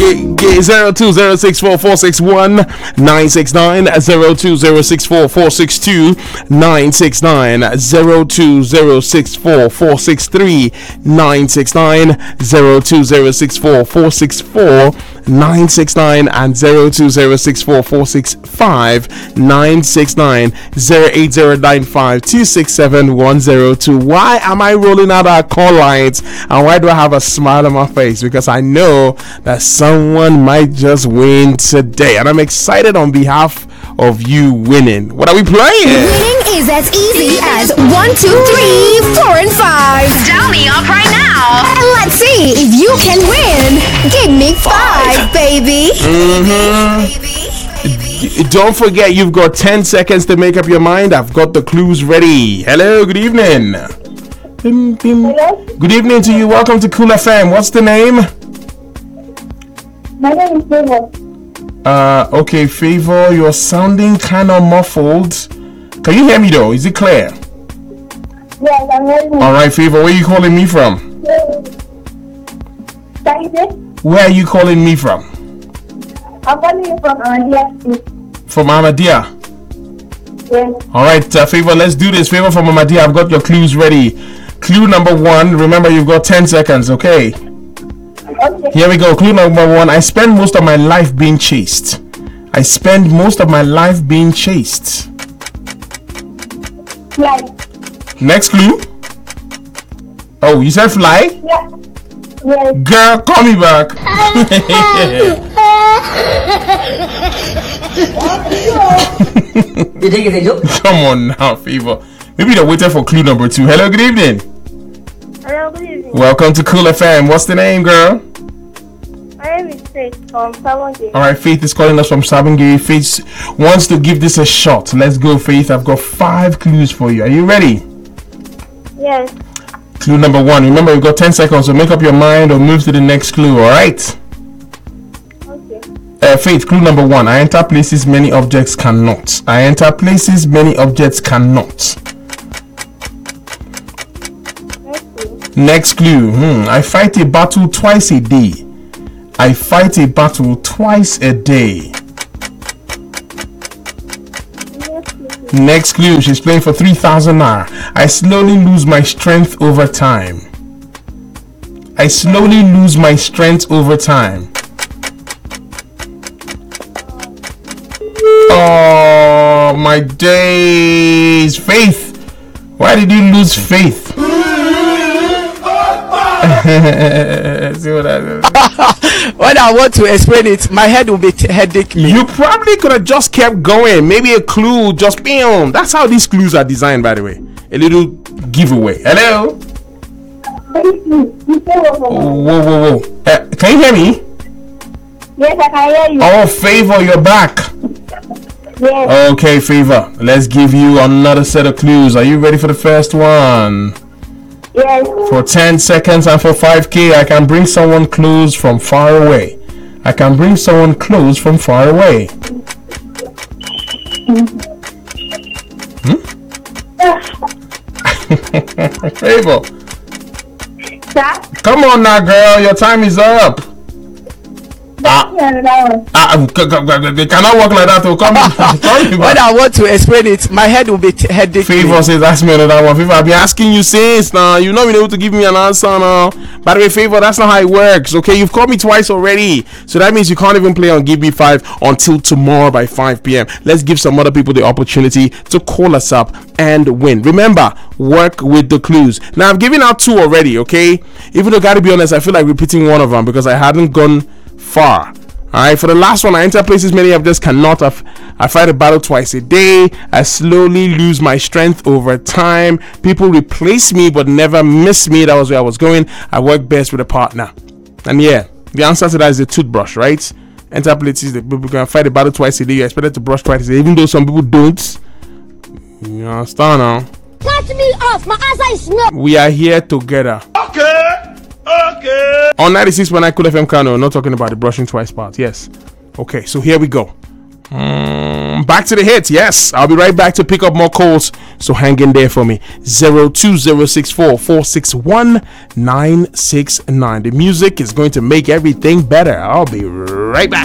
02064461 969 02064462 969 02064463 969 02064464 969 and 02064465 969 08095267102. Why am I rolling out our call lines and why do I have a smile on my face? Because I know that someone might just win today, and I'm excited on behalf of you winning. What are we playing? Winning is as easy as 1, 2, 3, 4, and 5. Dial me up right now. And let's see if you can win. Give me 5, baby. Don't forget, you've got 10 seconds to make up your mind. I've got the clues ready. Hello, good evening. Hello? Good evening to you. Welcome to Cool FM. What's the name? My name is Favor. Okay, Favor, you're sounding kind of muffled. Can you hear me though? Is it clear? Yes, I'm ready. Alright, Favor, where are you calling me from? Where are you calling me from? I'm calling you from Ahmadiyya. From Ahmadiyya. Yes. Alright, Favor, let's do this. Favor from Ahmadiyya, I've got your clues ready. Clue number 1, remember you've got 10 seconds, okay? Okay. Here we go. Clue number 1. I spend most of my life being chased. I spend most of my life being chased. Fly. Next clue. Oh, you said fly? Yeah. Yes. Girl, call me back. Come on now, Favor. Maybe they're waiting for clue number 2. Hello, good evening. Hello, good evening. Welcome to Cool FM. What's the name, girl? My name is Faith from Sabongeri. Alright, Faith is calling us from Sabongeri. Faith wants to give this a shot. Let's go, Faith. I've got 5 clues for you. Are you ready? Yes. Clue number 1. Remember, you've got 10 seconds, so make up your mind or move to the next clue, alright? Okay. Faith, clue number 1. I enter places many objects cannot. I enter places many objects cannot. Next clue. I fight a battle twice a day. I fight a battle twice a day. Next clue. She's playing for 3,000 naira. I slowly lose my strength over time. I slowly lose my strength over time. Oh my days. Faith, why did you lose faith? See what I mean? When I want to explain it, my head will be headache me. You probably could have just kept going. Maybe a clue, just bam. That's how these clues are designed, by the way. A little giveaway. Hello? Whoa. Can you hear me? Yes, I can hear you. Oh, Favor, you're back. Yes. Okay, Favor. Let's give you another set of clues. Are you ready for the first one? Yes. For 10 seconds and for 5K, I can bring someone close from far away. I can bring someone close from far away. Favor. Sir? Come on now, girl. Your time is up. They cannot work like that. Come When I want to explain it, my head will be headache. Favor says, ask me another one. Favor, I've been asking you since now. You've not been able to give me an answer now. By the way, Favor, that's not how it works. Okay, you've called me twice already. So that means you can't even play on Give Me 5 until tomorrow by 5 p.m. Let's give some other people the opportunity to call us up and win. Remember, work with the clues. Now, I've given out 2 already, okay? Even though, gotta be honest, I feel like repeating one of them because I hadn't gone far. Alright, for the last one, I enter places many of just cannot. I fight a battle twice a day. I slowly lose my strength over time. People replace me but never miss me. That was where I was going. I work best with a partner. And yeah, the answer to that is a toothbrush, right? Enter places that people can fight a battle twice a day. You're expected to brush twice a day, even though some people don't. You understand now? Cut me off. My answer is no. We are here together. Okay. On 96.9 Cool FM Kano, not talking about the brushing twice part. Yes. Okay, so here we go. back to the hits. Yes, I'll be right back to pick up more calls. So hang in there for me. 02064461969. The music is going to make everything better. I'll be right back.